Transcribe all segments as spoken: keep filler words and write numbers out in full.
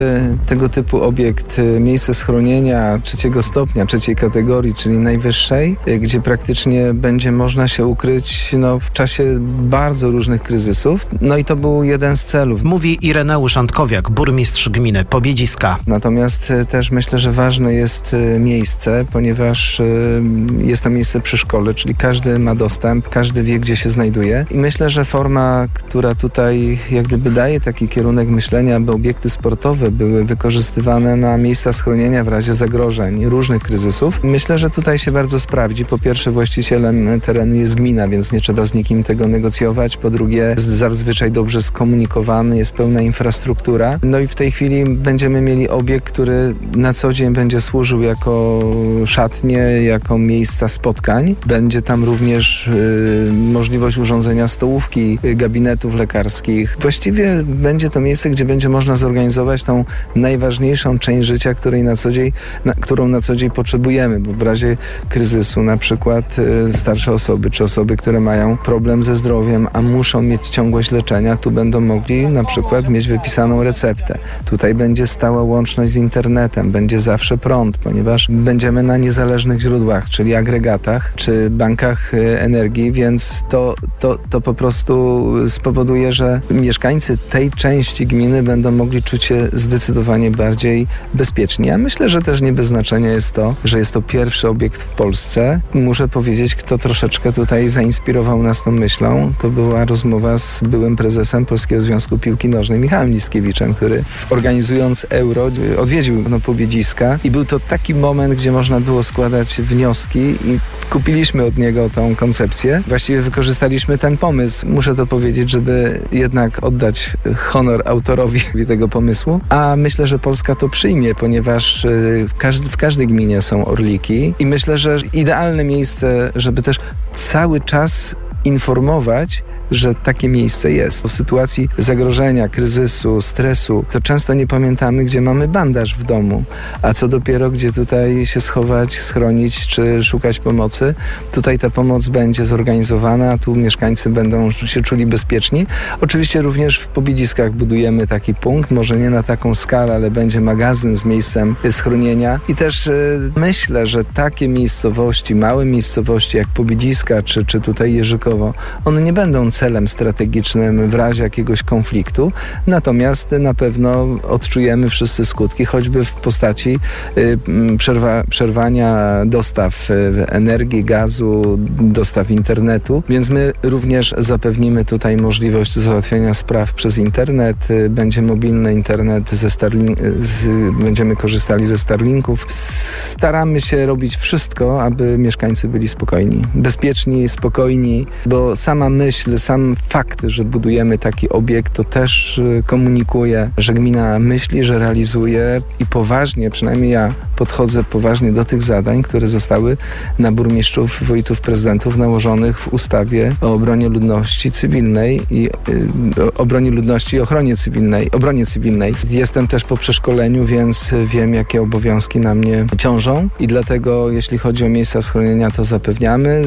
Tego typu obiekt, miejsce schronienia trzeciego stopnia, trzeciej kategorii, czyli najwyższej, gdzie praktycznie będzie można się ukryć no, w czasie bardzo różnych kryzysów. No i to był jeden z celów. Mówi Ireneusz Antkowiak, burmistrz gminy Pobiedziska. Natomiast też myślę, że ważne jest miejsce, ponieważ jest to miejsce przy szkole, czyli każdy ma dostęp, każdy wie, gdzie się znajduje. I myślę, że forma, która tutaj jak gdyby daje taki kierunek myślenia, aby obiekty sportowe były wykorzystywane na miejsca schronienia w razie zagrożeń, różnych kryzysów. Myślę, że tutaj się bardzo sprawdzi. Po pierwsze, właścicielem terenu jest gmina, więc nie trzeba z nikim tego negocjować. Po drugie, jest zazwyczaj dobrze skomunikowany, jest pełna infrastruktura. No i w tej chwili będziemy mieli obiekt, który na co dzień będzie służył jako szatnie, jako miejsca spotkań. Będzie tam również y, możliwość urządzenia stołówki, y, gabinetów lekarskich. Właściwie będzie to miejsce, gdzie będzie można zorganizować tą najważniejszą część życia, której na co dzień, na, którą na co dzień potrzebujemy, bo w razie kryzysu na przykład y, starsze osoby, czy osoby, które mają problem ze zdrowiem, a muszą mieć ciągłość leczenia, tu będą mogli na przykład mieć wypisaną receptę. Tutaj będzie stała łączność z internetem, będzie zawsze prąd, ponieważ będziemy na niezależnych źródłach, czyli agregatach, czy bankach y, energii, więc to, to, to po prostu spowoduje, że mieszkańcy tej części gminy będą mogli czuć się zdecydowanie bardziej bezpieczni. Ja myślę, że też nie bez znaczenia jest to, że jest to pierwszy obiekt w Polsce. Muszę powiedzieć, kto troszeczkę tutaj zainspirował nas tą myślą. To była rozmowa z byłym prezesem Polskiego Związku Piłki Nożnej, Michałem Liskiewiczem, który organizując Euro odwiedził no, Pobiedziska i był to taki moment, gdzie można było składać wnioski i kupiliśmy od niego tą koncepcję. Właściwie wykorzystaliśmy ten pomysł. Muszę to powiedzieć, żeby jednak oddać honor autorowi tego pomysłu, a myślę, że Polska to przyjmie, ponieważ w, każdy, w każdej gminie są orliki i myślę, że idealne miejsce, żeby też cały czas informować, że takie miejsce jest. W sytuacji zagrożenia, kryzysu, stresu, to często nie pamiętamy, gdzie mamy bandaż w domu, a co dopiero, gdzie tutaj się schować, schronić, czy szukać pomocy. Tutaj ta pomoc będzie zorganizowana, a tu mieszkańcy będą się czuli bezpieczni. Oczywiście również w Pobiedziskach budujemy taki punkt, może nie na taką skalę, ale będzie magazyn z miejscem schronienia i też y, myślę, że takie miejscowości, małe miejscowości jak Pobiedziska, czy, czy tutaj Jerzykowo, one nie będą celem strategicznym w razie jakiegoś konfliktu, natomiast na pewno odczujemy wszyscy skutki, choćby w postaci y, przerwa, przerwania dostaw y, energii, gazu, dostaw internetu, więc my również zapewnimy tutaj możliwość załatwiania spraw przez internet, y, będzie mobilny internet, ze Starlink, z, będziemy korzystali ze Starlinków. Staramy się robić wszystko, aby mieszkańcy byli spokojni, bezpieczni, spokojni, bo sama myśl, sam fakt, że budujemy taki obiekt, to też komunikuje, że gmina myśli, że realizuje i poważnie, przynajmniej ja podchodzę poważnie do tych zadań, które zostały na burmistrzów, wójtów, prezydentów nałożonych w ustawie o obronie ludności cywilnej i y, obronie ludności i ochronie cywilnej, obronie cywilnej. Jestem też po przeszkoleniu, więc wiem, jakie obowiązki na mnie ciążą i dlatego, jeśli chodzi o miejsca schronienia, to zapewniamy.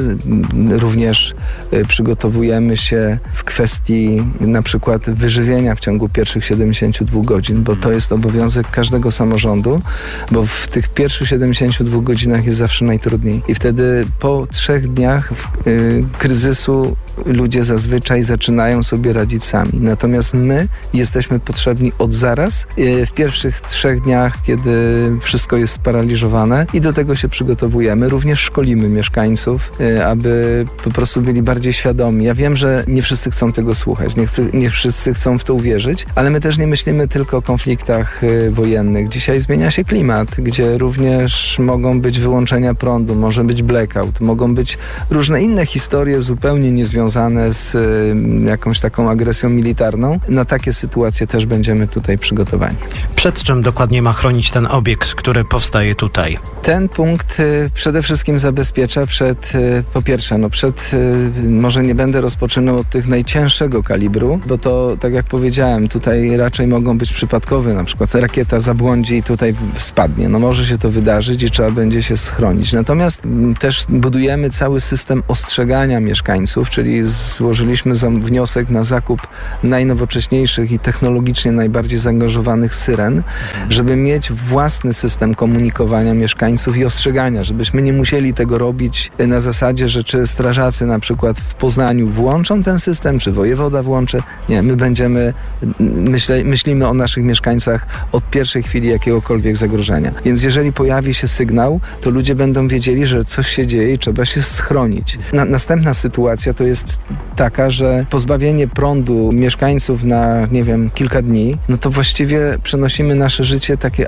Również y, przygotowujemy się w kwestii na przykład wyżywienia w ciągu pierwszych siedemdziesięciu dwóch godzin, bo to jest obowiązek każdego samorządu, bo w tych pierwszych siedemdziesięciu dwóch godzinach jest zawsze najtrudniej. I wtedy po trzech dniach y, kryzysu ludzie zazwyczaj zaczynają sobie radzić sami. Natomiast my jesteśmy potrzebni od zaraz, y, w pierwszych trzech dniach, kiedy wszystko jest sparaliżowane i do tego się przygotowujemy. Również szkolimy mieszkańców, y, aby po prostu byli bardziej świadomi. Ja wiem, że nie wszyscy chcą tego słuchać, nie, chcę, nie wszyscy chcą w to uwierzyć, ale my też nie myślimy tylko o konfliktach y, wojennych. Dzisiaj zmienia się klimat, gdzie również mogą być wyłączenia prądu, może być blackout, mogą być różne inne historie zupełnie niezwiązane z y, jakąś taką agresją militarną. Na takie sytuacje też będziemy tutaj przygotowani. Przed czym dokładnie ma chronić ten obiekt, który powstaje tutaj? Ten punkt y, przede wszystkim zabezpiecza przed, y, po pierwsze, no przed, y, może nie będę rozpoczynał od tych najcięższego kalibru, bo to, tak jak powiedziałem, tutaj raczej mogą być przypadkowe, na przykład rakieta zabłądzi i tutaj spadnie. No może się to wydarzyć i trzeba będzie się schronić. Natomiast m, też budujemy cały system ostrzegania mieszkańców, czyli złożyliśmy za wniosek na zakup najnowocześniejszych i technologicznie najbardziej zaangażowanych syren, ten, żeby mieć własny system komunikowania mieszkańców i ostrzegania, żebyśmy nie musieli tego robić na zasadzie, że czy strażacy na przykład w Poznaniu włączą ten system, czy wojewoda włączy. Nie, my będziemy, myśle, myślimy o naszych mieszkańcach od pierwszej chwili jakiegokolwiek zagrożenia. Więc jeżeli pojawi się sygnał, to ludzie będą wiedzieli, że coś się dzieje i trzeba się schronić. Na, następna sytuacja to jest taka, że pozbawienie prądu mieszkańców na, nie wiem, kilka dni, no to właściwie przenosimy nasze życie takie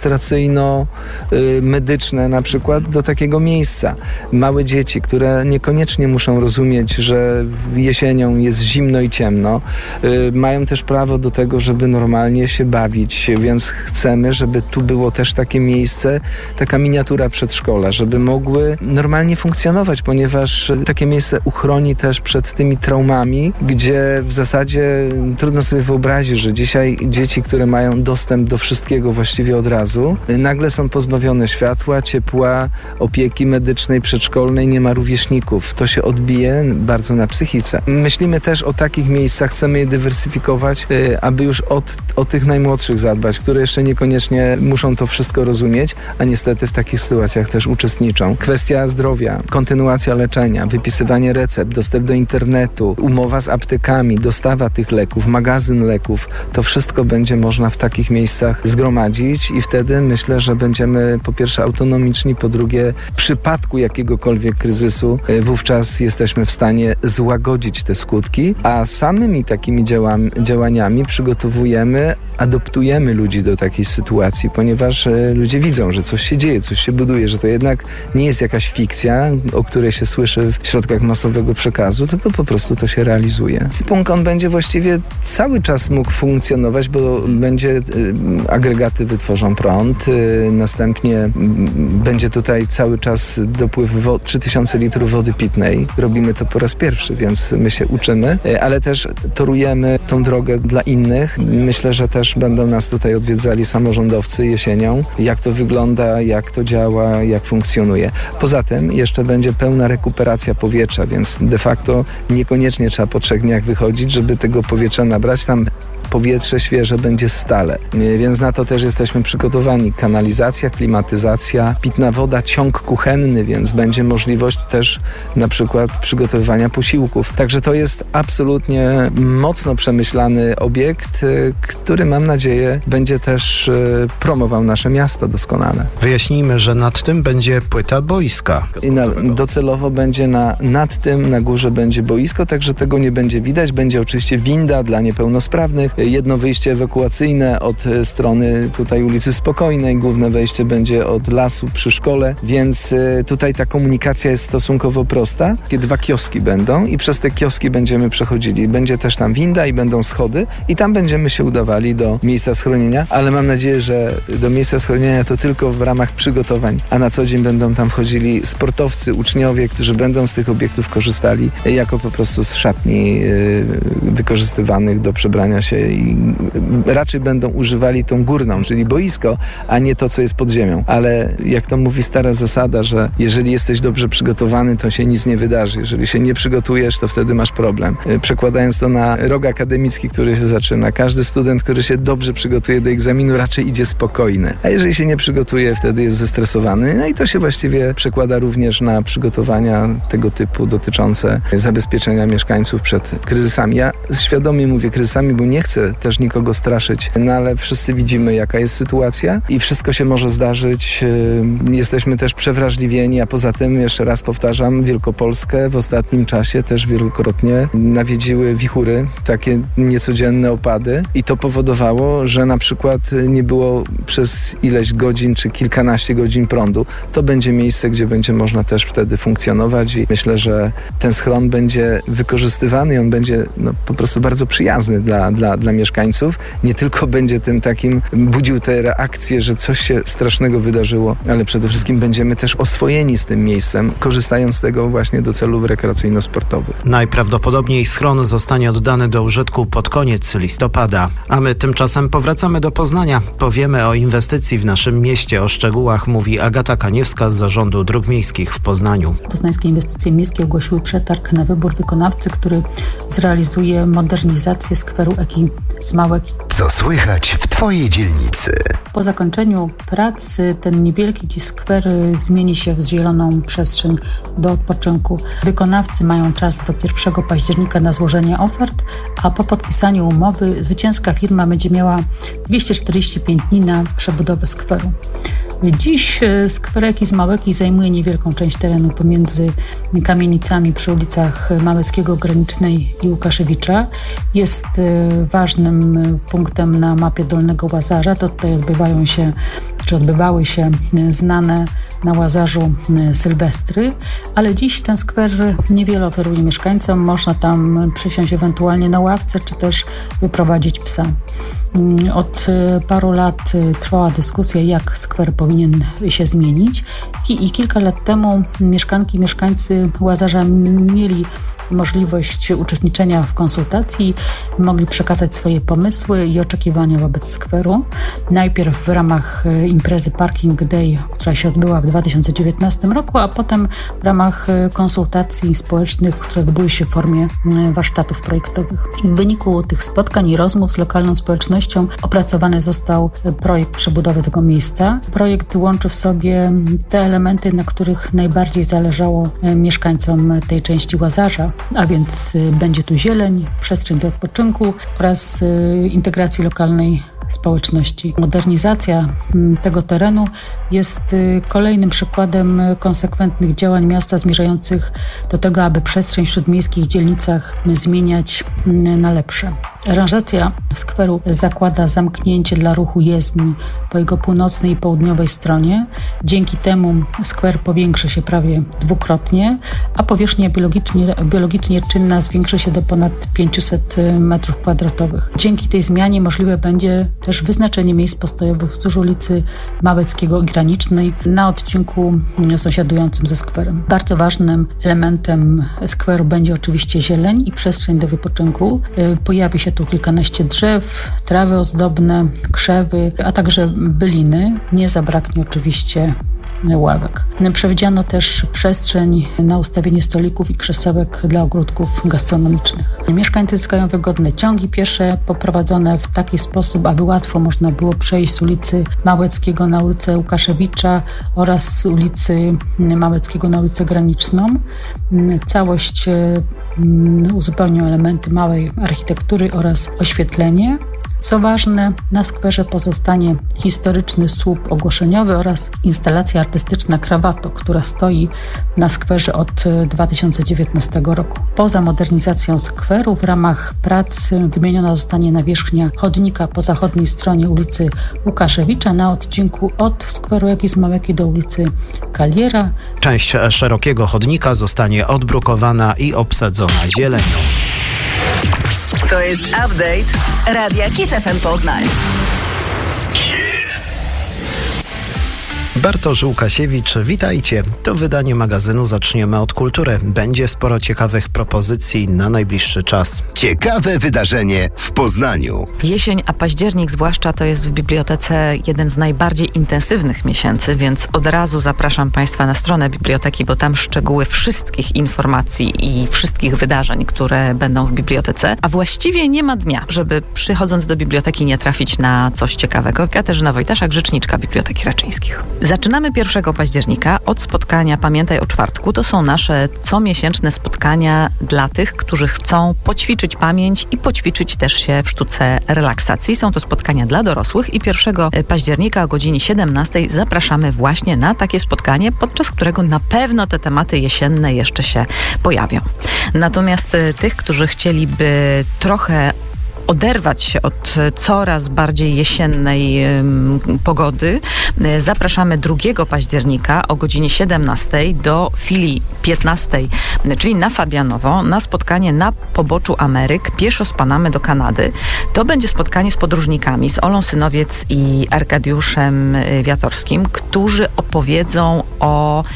administracyjno-medyczne na przykład do takiego miejsca. Małe dzieci, które niekoniecznie muszą rozumieć, że jesienią jest zimno i ciemno, y, mają też prawo do tego, żeby normalnie się bawić, więc chcemy, żeby tu było też takie miejsce, taka miniatura przedszkola, żeby mogły normalnie funkcjonować, ponieważ takie miejsce uchroni też przed tymi traumami, gdzie w zasadzie trudno sobie wyobrazić, że dzisiaj dzieci, które mają dostęp do wszystkiego właściwie od razu, nagle są pozbawione światła, ciepła, opieki medycznej, przedszkolnej, nie ma rówieśników. To się odbije bardzo na psychice. Myślimy też o takich miejscach, chcemy je dywersyfikować, aby już od, o tych najmłodszych zadbać, które jeszcze niekoniecznie muszą to wszystko rozumieć, a niestety w takich sytuacjach też uczestniczą. Kwestia zdrowia, kontynuacja leczenia, wypisywanie recept, dostęp do internetu, umowa z aptekami, dostawa tych leków, magazyn leków, to wszystko będzie można w takich miejscach zgromadzić i wtedy myślę, że będziemy po pierwsze autonomiczni, po drugie w przypadku jakiegokolwiek kryzysu wówczas jesteśmy w stanie złagodzić te skutki, a samymi takimi działami, działaniami przygotowujemy, adoptujemy ludzi do takiej sytuacji, ponieważ ludzie widzą, że coś się dzieje, coś się buduje, że to jednak nie jest jakaś fikcja, o której się słyszy w środkach masowego przekazu, tylko po prostu to się realizuje. Punkt on będzie właściwie cały czas mógł funkcjonować, bo będzie y, agregaty wytworzą prąd, y, następnie y, będzie tutaj cały czas dopływ wo- trzy tysiące litrów wody pitnej. Robimy to po raz pierwszy, więc my się uczymy, y, ale też torujemy tą drogę dla innych. Myślę, że też będą nas tutaj odwiedzali samorządowcy jesienią, jak to wygląda, jak to działa, jak funkcjonuje. Poza tym jeszcze będzie pełna rekuperacja powietrza, więc de facto niekoniecznie trzeba po trzech dniach wychodzić, żeby tego powietrza nabrać. Tam powietrze świeże będzie stale, więc na to też jesteśmy przygotowani. Kanalizacja, klimatyzacja, pitna woda, ciąg kuchenny, więc będzie możliwość też na przykład przygotowywania posiłków. Także to jest absolutnie mocno przemyślany obiekt, który mam nadzieję będzie też promował nasze miasto doskonale. Wyjaśnijmy, że nad tym będzie płyta boiska. I na, docelowo będzie na, nad tym, na górze będzie boisko, także tego nie będzie widać. Będzie oczywiście winda dla niepełnosprawnych, jedno wyjście ewakuacyjne od strony tutaj ulicy Spokojnej, główne wejście będzie od lasu przy szkole, więc tutaj ta komunikacja jest stosunkowo prosta. Takie dwa kioski będą i przez te kioski będziemy przechodzili. Będzie też tam winda i będą schody i tam będziemy się udawali do miejsca schronienia, ale mam nadzieję, że do miejsca schronienia to tylko w ramach przygotowań, a na co dzień będą tam wchodzili sportowcy, uczniowie, którzy będą z tych obiektów korzystali jako po prostu z szatni wykorzystywanych do przebrania się i raczej będą używali tą górną, czyli boisko, a nie to, co jest pod ziemią. Ale jak to mówi stara zasada, że jeżeli jesteś dobrze przygotowany, to się nic nie wydarzy. Jeżeli się nie przygotujesz, to wtedy masz problem. Przekładając to na rok akademicki, który się zaczyna, każdy student, który się dobrze przygotuje do egzaminu, raczej idzie spokojny. A jeżeli się nie przygotuje, wtedy jest zestresowany. No i to się właściwie przekłada również na przygotowania tego typu dotyczące zabezpieczenia mieszkańców przed kryzysami. Ja świadomie mówię kryzysami, bo nie chcę też nikogo straszyć, no ale wszyscy widzimy, jaka jest sytuacja i wszystko się może zdarzyć. Jesteśmy też przewrażliwieni, a poza tym, jeszcze raz powtarzam, Wielkopolskę w ostatnim czasie też wielokrotnie nawiedziły wichury, takie niecodzienne opady i to powodowało, że na przykład nie było przez ileś godzin czy kilkanaście godzin prądu. To będzie miejsce, gdzie będzie można też wtedy funkcjonować i myślę, że ten schron będzie wykorzystywany i on będzie no, po prostu bardzo przyjazny dla, dla, dla mieszkańców. Nie tylko będzie tym takim, budził te reakcje, że coś się strasznego wydarzyło, ale przede wszystkim będziemy też oswojeni z tym miejscem, korzystając z tego właśnie do celów rekreacyjno-sportowych. Najprawdopodobniej schron zostanie oddany do użytku pod koniec listopada. A my tymczasem powracamy do Poznania. Powiemy o inwestycji w naszym mieście. O szczegółach mówi Agata Kaniewska z Zarządu Dróg Miejskich w Poznaniu. Poznańskie Inwestycje Miejskie ogłosiły przetarg na wybór wykonawcy, który zrealizuje modernizację skweru Eki z Małek. Co słychać w Twojej dzielnicy. Po zakończeniu pracy ten niewielki dziś skwer zmieni się w zieloną przestrzeń do odpoczynku. Wykonawcy mają czas do pierwszego października na złożenie ofert, a po podpisaniu umowy zwycięska firma będzie miała dwieście czterdzieści pięć dni na przebudowę skweru. Dziś skwer Ekis Małeki zajmuje niewielką część terenu pomiędzy kamienicami przy ulicach Małeckiego, Granicznej i Łukaszewicza. Jest ważnym punktem na mapie Dolnego Łazarza. To tutaj odbywają się, czy odbywały się znane na Łazarzu sylwestry, ale dziś ten skwer niewiele oferuje mieszkańcom. Można tam przysiąść ewentualnie na ławce, czy też wyprowadzić psa. Od paru lat trwała dyskusja, jak skwer powinien się zmienić i kilka lat temu mieszkanki i mieszkańcy Łazarza mieli możliwość uczestniczenia w konsultacji, mogli przekazać swoje pomysły i oczekiwania wobec skweru. Najpierw w ramach imprezy Parking Day, która się odbyła w dwa tysiące dziewiętnastym roku, a potem w ramach konsultacji społecznych, które odbyły się w formie warsztatów projektowych. I w wyniku tych spotkań i rozmów z lokalną społecznością opracowany został projekt przebudowy tego miejsca. Projekt łączy w sobie te elementy, na których najbardziej zależało mieszkańcom tej części Łazarza, a więc będzie tu zieleń, przestrzeń do odpoczynku oraz integracji lokalnej społeczności. Modernizacja tego terenu jest kolejnym przykładem konsekwentnych działań miasta zmierzających do tego, aby przestrzeń w śródmiejskich dzielnicach zmieniać na lepsze. Aranżacja skweru zakłada zamknięcie dla ruchu jezdni po jego północnej i południowej stronie. Dzięki temu skwer powiększy się prawie dwukrotnie, a powierzchnia biologicznie, biologicznie czynna zwiększy się do ponad pięćset metrów kwadratowych. Dzięki tej zmianie możliwe będzie też wyznaczenie miejsc postojowych wzdłuż ulicy Małeckiego i Granicznej na odcinku sąsiadującym ze skwerem. Bardzo ważnym elementem skweru będzie oczywiście zieleń i przestrzeń do wypoczynku. Pojawi się tu kilkanaście drzew, trawy ozdobne, krzewy, a także byliny. Nie zabraknie oczywiście ławek. Przewidziano też przestrzeń na ustawienie stolików i krzesełek dla ogródków gastronomicznych. Mieszkańcy zyskają wygodne ciągi piesze poprowadzone w taki sposób, aby łatwo można było przejść z ulicy Małeckiego na ulicę Łukaszewicza oraz z ulicy Małeckiego na ulicę Graniczną. Całość uzupełnią elementy małej architektury oraz oświetlenie. Co ważne, na skwerze pozostanie historyczny słup ogłoszeniowy oraz instalacja artystyczna Krawato, która stoi na skwerze od dwa tysiące dziewiętnastego roku. Poza modernizacją skweru w ramach prac wymieniona zostanie nawierzchnia chodnika po zachodniej stronie ulicy Łukaszewicza na odcinku od skweru Ekis Małeki do ulicy Kaliera. Część szerokiego chodnika zostanie odbrukowana i obsadzona zielenią. To jest update Radia Kiss F M Poznań. Bartosz Łukasiewicz, witajcie. To wydanie magazynu Zaczniemy od kultury. Będzie sporo ciekawych propozycji na najbliższy czas. Ciekawe wydarzenie w Poznaniu. Jesień, a październik zwłaszcza, to jest w bibliotece jeden z najbardziej intensywnych miesięcy, więc od razu zapraszam Państwa na stronę biblioteki, bo tam szczegóły wszystkich informacji i wszystkich wydarzeń, które będą w bibliotece, a właściwie nie ma dnia, żeby przychodząc do biblioteki nie trafić na coś ciekawego. Katarzyna Wojtaszak, rzeczniczka Biblioteki Raczyńskich. Zaczynamy pierwszego października od spotkania Pamiętaj o czwartku. To są nasze comiesięczne spotkania dla tych, którzy chcą poćwiczyć pamięć i poćwiczyć też się w sztuce relaksacji. Są to spotkania dla dorosłych i pierwszego października o godzinie siedemnastej zapraszamy właśnie na takie spotkanie, podczas którego na pewno te tematy jesienne jeszcze się pojawią. Natomiast tych, którzy chcieliby trochę oderwać się od coraz bardziej jesiennej ym, pogody, y, zapraszamy drugiego października o godzinie siedemnastej do filii piętnastej, czyli na Fabianowo, na spotkanie na poboczu Ameryk, pieszo z Panamy do Kanady. To będzie spotkanie z podróżnikami, z Olą Synowiec i Arkadiuszem Wiatorskim, którzy opowiedzą o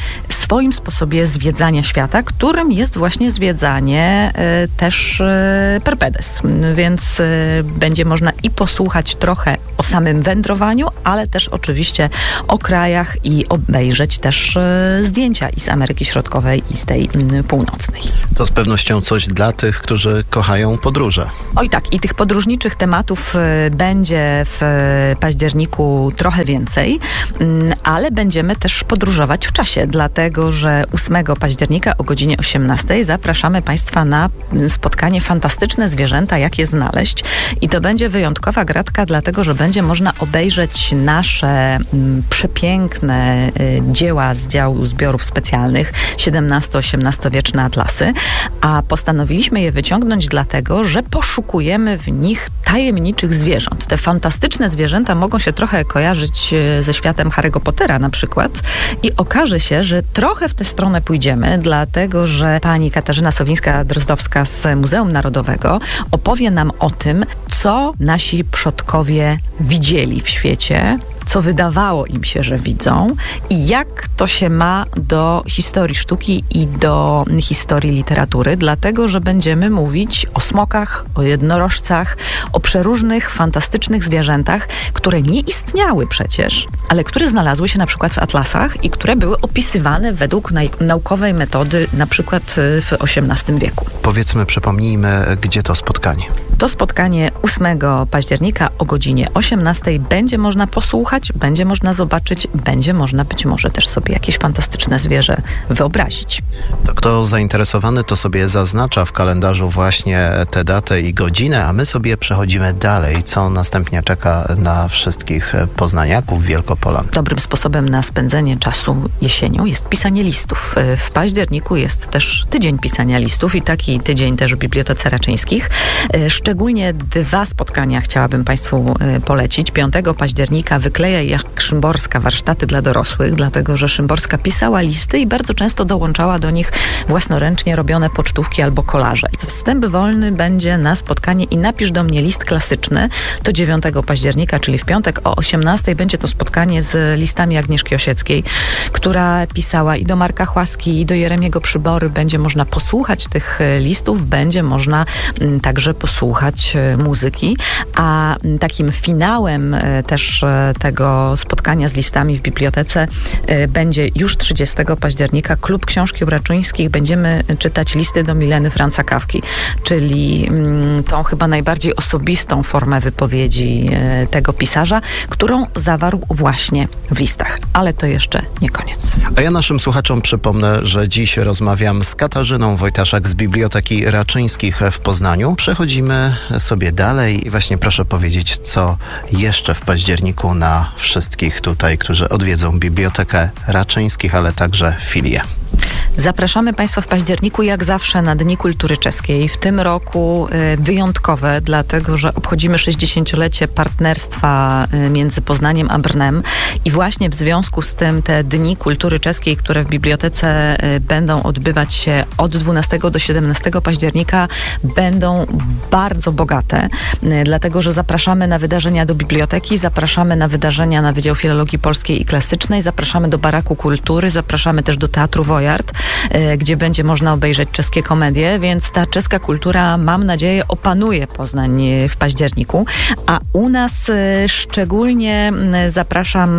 swoim sposobie zwiedzania świata, którym jest właśnie zwiedzanie y, też y, perpedes. Więc y, będzie można i posłuchać trochę o samym wędrowaniu, ale też oczywiście o krajach i obejrzeć też y, zdjęcia i z Ameryki Środkowej i z tej y, północnej. To z pewnością coś dla tych, którzy kochają podróże. Oj tak, i tych podróżniczych tematów y, będzie w y, październiku trochę więcej, y, ale będziemy też podróżować w czasie, dlatego że ósmego października o godzinie osiemnastej zapraszamy Państwa na spotkanie Fantastyczne zwierzęta, jak je znaleźć. I to będzie wyjątkowa gratka, dlatego że będzie można obejrzeć nasze m, przepiękne y, dzieła z działu zbiorów specjalnych, siedemnasto-osiemnastowieczne atlasy, a postanowiliśmy je wyciągnąć dlatego, że poszukujemy w nich tajemniczych zwierząt. Te fantastyczne zwierzęta mogą się trochę kojarzyć ze światem Harry'ego Pottera na przykład i okaże się, że trochę w tę stronę pójdziemy, dlatego że pani Katarzyna Sowińska-Drozdowska z Muzeum Narodowego opowie nam o tym, co nasi przodkowie widzieli w świecie, co wydawało im się, że widzą i jak to się ma do historii sztuki i do historii literatury, dlatego że będziemy mówić o smokach, o jednorożcach, o przeróżnych, fantastycznych zwierzętach, które nie istniały przecież, ale które znalazły się na przykład w atlasach i które były opisywane według nau- naukowej metody na przykład w osiemnastym wieku. Powiedzmy, przypomnijmy, gdzie to spotkanie. To spotkanie ósmego października o godzinie osiemnastej będzie można posłuchać, będzie można zobaczyć, będzie można być może też sobie jakieś fantastyczne zwierzę wyobrazić. To kto zainteresowany, to sobie zaznacza w kalendarzu właśnie tę datę i godzinę, a my sobie przechodzimy dalej, co następnie czeka na wszystkich poznaniaków, wielkopolan. Dobrym sposobem na spędzenie czasu jesienią jest pisanie listów. W październiku jest też tydzień pisania listów i taki tydzień też w Bibliotece Raczyńskich. Szczególnie dwa spotkania chciałabym Państwu polecić. piątego października Wykleja jak Szymborska warsztaty dla dorosłych, dlatego że Szymborska pisała listy i bardzo często dołączała do nich własnoręcznie robione pocztówki albo kolaże. I wstęp wolny będzie na spotkanie i napisz do mnie list klasyczny. To dziewiątego października, czyli w piątek o osiemnastej będzie to spotkanie z listami Agnieszki Osieckiej, która pisała i do Marka Chłaski, i do Jeremiego Przybory. Będzie można posłuchać tych listów, będzie można m, także posłuchać muzyki, a takim finałem też tego spotkania z listami w bibliotece będzie już trzydziestego października Klub Książki Raczyńskich. Będziemy czytać listy do Mileny Franza Kafki, czyli tą chyba najbardziej osobistą formę wypowiedzi tego pisarza, którą zawarł właśnie w listach. Ale to jeszcze nie koniec. A ja naszym słuchaczom przypomnę, że dziś rozmawiam z Katarzyną Wojtaszak z Biblioteki Raczyńskich w Poznaniu. Przechodzimy sobie dalej i właśnie proszę powiedzieć, co jeszcze w październiku na wszystkich tutaj, którzy odwiedzą Bibliotekę Raczyńskich, ale także filię. Zapraszamy Państwa w październiku jak zawsze na Dni Kultury Czeskiej. W tym roku y, wyjątkowe, dlatego że obchodzimy sześćdziesięciolecie partnerstwa y, między Poznaniem a Brnem i właśnie w związku z tym te Dni Kultury Czeskiej, które w bibliotece y, będą odbywać się od dwunastego do siedemnastego października, będą bardzo bogate, y, dlatego że zapraszamy na wydarzenia do biblioteki, zapraszamy na wydarzenia na Wydział Filologii Polskiej i Klasycznej, zapraszamy do Baraku Kultury, zapraszamy też do Teatru Wojart, gdzie będzie można obejrzeć czeskie komedie, więc ta czeska kultura, mam nadzieję, opanuje Poznań w październiku, a u nas szczególnie zapraszam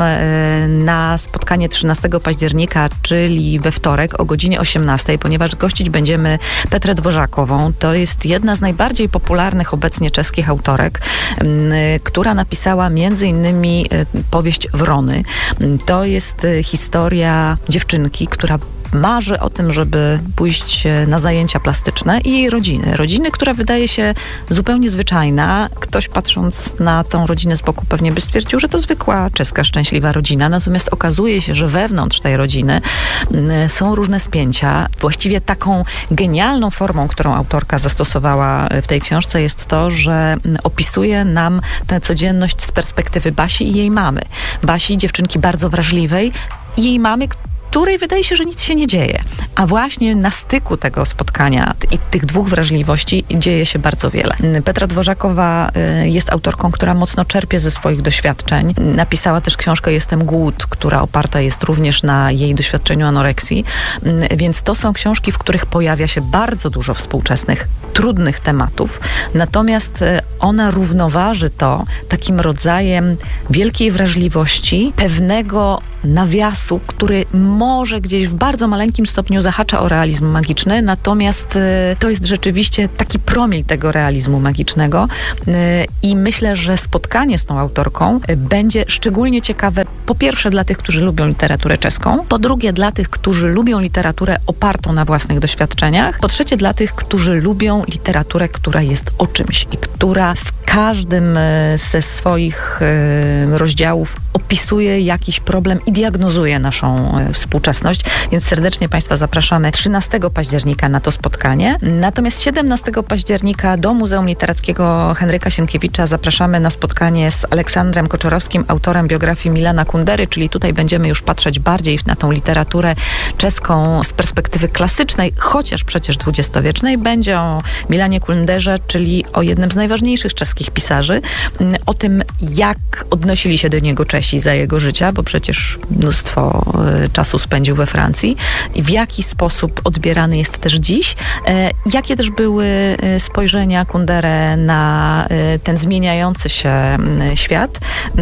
na spotkanie trzynastego października, czyli we wtorek o godzinie osiemnastej, ponieważ gościć będziemy Petrę Dworzakową. To jest jedna z najbardziej popularnych obecnie czeskich autorek, która napisała między innymi powieść Wrony. To jest historia dziewczynki, która marzy o tym, żeby pójść na zajęcia plastyczne i jej rodziny. Rodziny, która wydaje się zupełnie zwyczajna. Ktoś patrząc na tą rodzinę z boku pewnie by stwierdził, że to zwykła czeska, szczęśliwa rodzina. Natomiast okazuje się, że wewnątrz tej rodziny są różne spięcia. Właściwie taką genialną formą, którą autorka zastosowała w tej książce jest to, że opisuje nam tę codzienność z perspektywy Basi i jej mamy. Basi, dziewczynki bardzo wrażliwej i jej mamy, której wydaje się, że nic się nie dzieje. A właśnie na styku tego spotkania i tych dwóch wrażliwości dzieje się bardzo wiele. Petra Dworzakowa jest autorką, która mocno czerpie ze swoich doświadczeń. Napisała też książkę Jestem głód, która oparta jest również na jej doświadczeniu anoreksji. Więc to są książki, w których pojawia się bardzo dużo współczesnych, trudnych tematów. Natomiast ona równoważy to takim rodzajem wielkiej wrażliwości, pewnego nawiasu, który może gdzieś w bardzo maleńkim stopniu zahacza o realizm magiczny, natomiast y, to jest rzeczywiście taki promil tego realizmu magicznego y, i myślę, że spotkanie z tą autorką y, będzie szczególnie ciekawe, po pierwsze dla tych, którzy lubią literaturę czeską, po drugie dla tych, którzy lubią literaturę opartą na własnych doświadczeniach, po trzecie dla tych, którzy lubią literaturę, która jest o czymś i która w każdym y, ze swoich y, rozdziałów opisuje jakiś problem i diagnozuje naszą y, współczesność, więc serdecznie Państwa zapraszamy trzynastego października na to spotkanie. Natomiast siedemnastego października do Muzeum Literackiego Henryka Sienkiewicza zapraszamy na spotkanie z Aleksandrem Koczorowskim, autorem biografii Milana Kundery, czyli tutaj będziemy już patrzeć bardziej na tą literaturę czeską z perspektywy klasycznej, chociaż przecież dwudziestowiecznej. Będzie o Milanie Kunderze, czyli o jednym z najważniejszych czeskich pisarzy, o tym, jak odnosili się do niego Czesi za jego życia, bo przecież mnóstwo y, czasu spędził we Francji i w jaki sposób odbierany jest też dziś. E, jakie też były y, spojrzenia Kundery na y, ten zmieniający się y, świat y,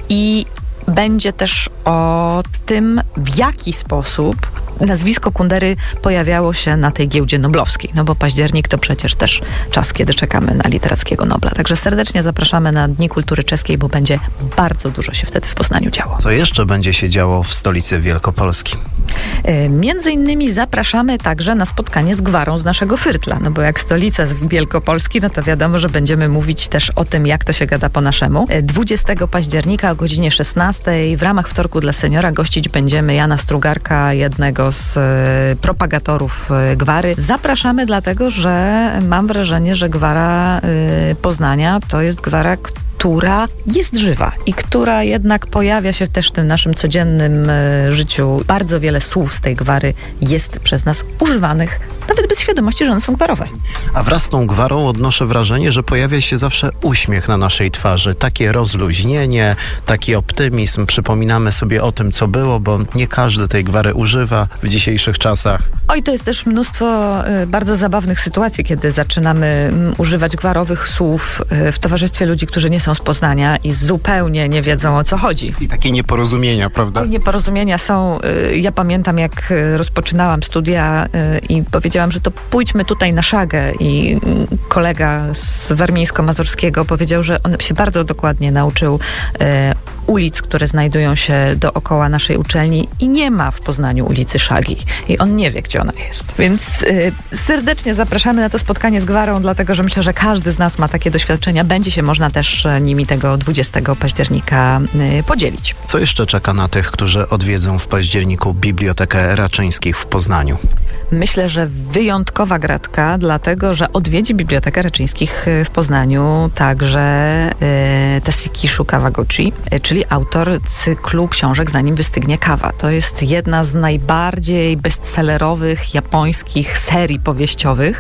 i będzie też o tym, w jaki sposób nazwisko Kundery pojawiało się na tej giełdzie noblowskiej, no bo październik to przecież też czas, kiedy czekamy na literackiego Nobla. Także serdecznie zapraszamy na Dni Kultury Czeskiej, bo będzie bardzo dużo się wtedy w Poznaniu działo. Co jeszcze będzie się działo w stolicy Wielkopolski? Między innymi zapraszamy także na spotkanie z gwarą z naszego Fyrtla, no bo jak stolica Wielkopolski, no to wiadomo, że będziemy mówić też o tym, jak to się gada po naszemu. dwudziestego października o godzinie szesnastej w ramach Wtorku dla Seniora gościć będziemy Jana Strugarka, jednego z y, propagatorów y, gwary. Zapraszamy dlatego, że mam wrażenie, że gwara y, Poznania to jest gwara, która jest żywa i która jednak pojawia się też w tym naszym codziennym y, życiu. Bardzo wiele słów z tej gwary jest przez nas używanych, nawet bez świadomości, że one są gwarowe. A wraz z tą gwarą odnoszę wrażenie, że pojawia się zawsze uśmiech na naszej twarzy. Takie rozluźnienie, taki optymizm. Przypominamy sobie o tym, co było, bo nie każdy tej gwary używa w dzisiejszych czasach. Oj, to jest też mnóstwo y, bardzo zabawnych sytuacji, kiedy zaczynamy y, używać gwarowych słów y, w towarzystwie ludzi, którzy nie są z Poznania i zupełnie nie wiedzą, o co chodzi. I takie nieporozumienia, prawda? Oj, nieporozumienia są. Y, ja pamiętam, jak y, rozpoczynałam studia y, i powiedziałam, że to pójdźmy tutaj na szagę i y, kolega z warmińsko-mazurskiego powiedział, że on się bardzo dokładnie nauczył y, ulic, które znajdują się dookoła naszej uczelni i nie ma w Poznaniu ulicy Szagi. I on nie wie, gdzie ona jest. Więc y, serdecznie zapraszamy na to spotkanie z gwarą, dlatego że myślę, że każdy z nas ma takie doświadczenia. Będzie się można też nimi tego dwudziestego października y, podzielić. Co jeszcze czeka na tych, którzy odwiedzą w październiku Bibliotekę Raczyńskich w Poznaniu? Myślę, że wyjątkowa gratka, dlatego że odwiedzi Bibliotekę Raczyńskich w Poznaniu także y, Tessukishu Kawaguchi, y, czyli autor cyklu książek Zanim wystygnie kawa. To jest jedna z najbardziej bestsellerowych japońskich serii powieściowych,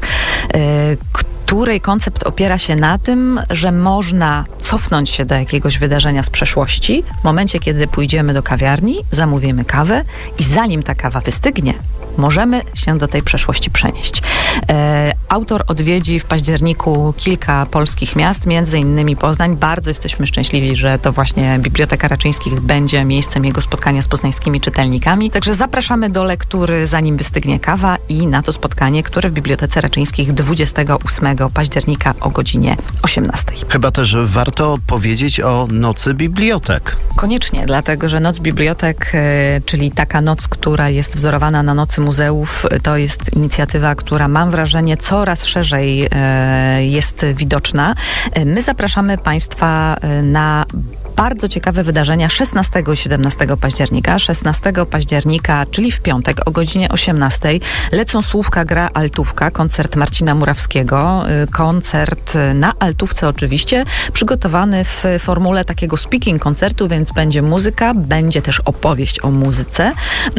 y, której koncept opiera się na tym, że można cofnąć się do jakiegoś wydarzenia z przeszłości, w momencie, kiedy pójdziemy do kawiarni, zamówimy kawę i zanim ta kawa wystygnie, możemy się do tej przeszłości przenieść. E, autor odwiedzi w październiku kilka polskich miast, między innymi Poznań. Bardzo jesteśmy szczęśliwi, że to właśnie Biblioteka Raczyńskich będzie miejscem jego spotkania z poznańskimi czytelnikami. Także zapraszamy do lektury Zanim wystygnie kawa i na to spotkanie, które w Bibliotece Raczyńskich dwudziestego ósmego października o godzinie osiemnastej. Chyba też warto powiedzieć o Nocy Bibliotek. Koniecznie, dlatego że Noc Bibliotek, e, czyli taka noc, która jest wzorowana na Nocy Muzeów, to jest inicjatywa, która mam wrażenie coraz szerzej e, jest widoczna. E, my zapraszamy Państwa na bardzo ciekawe wydarzenia szesnastego i siedemnastego października. szesnastego października, czyli w piątek o godzinie osiemnastej lecą Słówka, gra altówka, koncert Marcina Murawskiego. Koncert na altówce oczywiście, przygotowany w formule takiego speaking koncertu, więc będzie muzyka, będzie też opowieść o muzyce,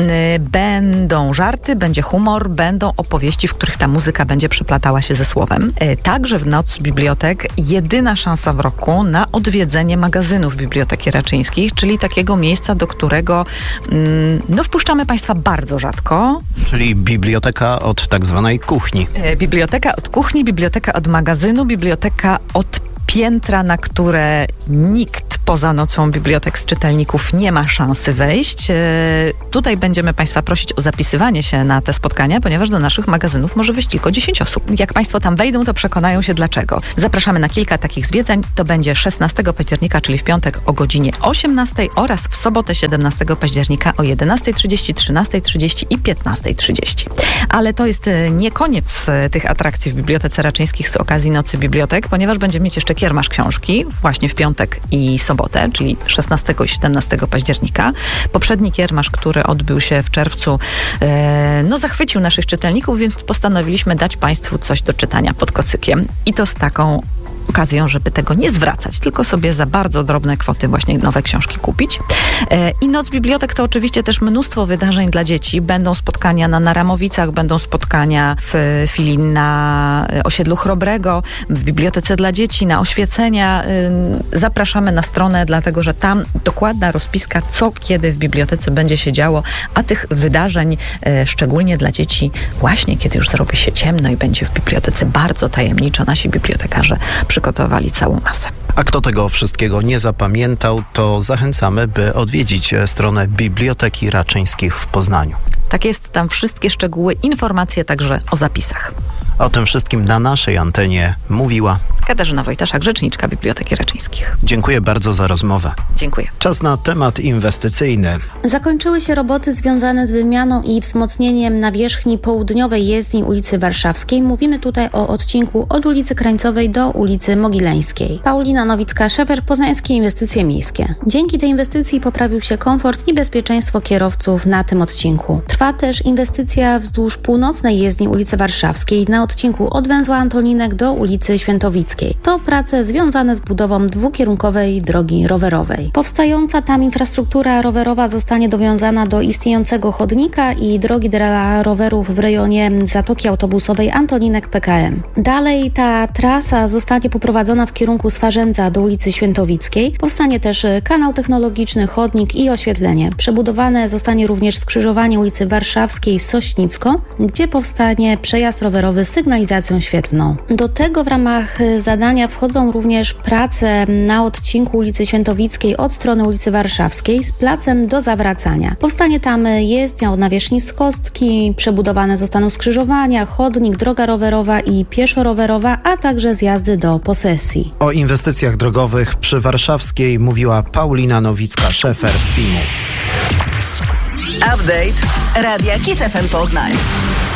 będą żarty, będzie humor, będą opowieści, w których ta muzyka będzie przeplatała się ze słowem. Także w Noc Bibliotek jedyna szansa w roku na odwiedzenie magazynów Biblioteki Raczyńskich, czyli takiego miejsca, do którego no, wpuszczamy Państwa bardzo rzadko. Czyli biblioteka od tak zwanej kuchni. Biblioteka od kuchni, biblioteka od magazynu, biblioteka od piętra, na które nikt poza Nocą Bibliotek z czytelników nie ma szansy wejść. Tutaj będziemy Państwa prosić o zapisywanie się na te spotkania, ponieważ do naszych magazynów może wejść tylko dziesięć osób. Jak Państwo tam wejdą, to przekonają się dlaczego. Zapraszamy na kilka takich zwiedzań. To będzie szesnastego października, czyli w piątek o godzinie osiemnastej oraz w sobotę siedemnastego października o jedenastej trzydzieści, trzynastej trzydzieści i piętnastej trzydzieści. Ale to jest nie koniec tych atrakcji w Bibliotece Raczyńskich z okazji Nocy Bibliotek, ponieważ będziemy mieć jeszcze kiermasz książki właśnie w piątek i sobotę, czyli szesnastego i siedemnastego października. Poprzedni kiermasz, który odbył się w czerwcu, e, no zachwycił naszych czytelników, więc postanowiliśmy dać Państwu coś do czytania pod kocykiem. I to z taką okazją, żeby tego nie zwracać, tylko sobie za bardzo drobne kwoty właśnie nowe książki kupić. E, I Noc Bibliotek to oczywiście też mnóstwo wydarzeń dla dzieci. Będą spotkania na Naramowicach, będą spotkania w filii na osiedlu Chrobrego, w Bibliotece dla Dzieci, na oświecenia. E, zapraszamy na stronę, dlatego że tam dokładna rozpiska, co kiedy w bibliotece będzie się działo, a tych wydarzeń, e, szczególnie dla dzieci, właśnie kiedy już zrobi się ciemno i będzie w bibliotece bardzo tajemniczo, nasi bibliotekarze przygotowali całą masę. A kto tego wszystkiego nie zapamiętał, to zachęcamy, by odwiedzić stronę Biblioteki Raczyńskich w Poznaniu. Tak jest, tam wszystkie szczegóły, informacje także o zapisach. O tym wszystkim na naszej antenie mówiła Katarzyna Wojtaszak, rzeczniczka Biblioteki Raczyńskich. Dziękuję bardzo za rozmowę. Dziękuję. Czas na temat inwestycyjny. Zakończyły się roboty związane z wymianą i wzmocnieniem nawierzchni południowej jezdni ulicy Warszawskiej. Mówimy tutaj o odcinku od ulicy Krańcowej do ulicy Mogileńskiej. Paulina Nowicka-Szefer, Poznańskie Inwestycje Miejskie. Dzięki tej inwestycji poprawił się komfort i bezpieczeństwo kierowców na tym odcinku. Trwa też inwestycja wzdłuż północnej jezdni ulicy Warszawskiej na odcinku od węzła Antoninek do ulicy Świętowickiej. To prace związane z budową dwukierunkowej drogi rowerowej. Powstająca tam infrastruktura rowerowa zostanie dowiązana do istniejącego chodnika i drogi dla rowerów w rejonie Zatoki Autobusowej Antoninek P K M. Dalej ta trasa zostanie poprowadzona w kierunku Swarzędza do ulicy Świętowickiej. Powstanie też kanał technologiczny, chodnik i oświetlenie. Przebudowane zostanie również skrzyżowanie ulicy Warszawskiej z Sośnicką, gdzie powstanie przejazd rowerowy z sygnalizacją świetlną. Do tego w ramach zadania wchodzą również prace na odcinku ulicy Świętowickiej od strony ulicy Warszawskiej z placem do zawracania. Powstanie tam jezdnia o nawierzchni z kostki, przebudowane zostaną skrzyżowania, chodnik, droga rowerowa i pieszo-rowerowa, a także zjazdy do posesji. O inwestycjach drogowych przy Warszawskiej mówiła Paulina Nowicka-Szefer z P I M-u. Update Radia Kiss F M Poznań.